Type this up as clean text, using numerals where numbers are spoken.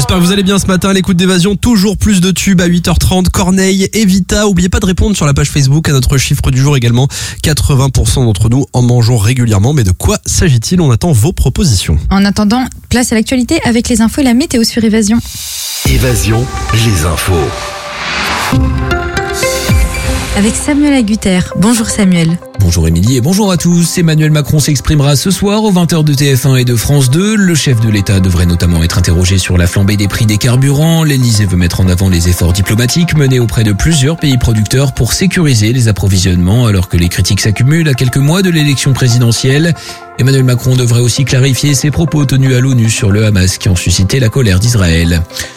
J'espère que vous allez bien ce matin à l'écoute d'Évasion. Toujours plus de tubes à 8h30. Corneille, Evita. N'oubliez pas de répondre sur la page Facebook à notre chiffre du jour également. 80% d'entre nous en mangeons régulièrement. Mais de quoi s'agit-il? On attend vos propositions. En attendant, place à l'actualité avec les infos et la météo sur Évasion. Évasion, les infos. Avec Samuel Agutter. Bonjour Samuel. Bonjour Émilie et bonjour à tous. Emmanuel Macron s'exprimera ce soir aux 20h de TF1 et de France 2. Le chef de l'État devrait notamment être interrogé sur la flambée des prix des carburants. L'Élysée veut mettre en avant les efforts diplomatiques menés auprès de plusieurs pays producteurs pour sécuriser les approvisionnements alors que les critiques s'accumulent à quelques mois de l'élection présidentielle. Emmanuel Macron devrait aussi clarifier ses propos tenus à l'ONU sur le Hamas qui ont suscité la colère d'Israël.